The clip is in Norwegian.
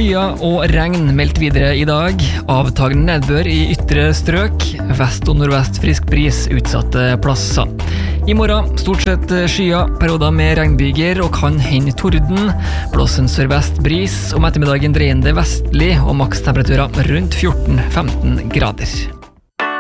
Skyer og regn meldt videre i dag. Avtagende nedbør i ytre strøk. Vest og nordvest frisk bris utsatte plasser. I morgen stort sett skyer, perioder med regnbyger og kan hende torden. Blåser en sørvest bris, om ettermiddagen dreiende vestlig og makstemperaturer rundt 14-15 grader.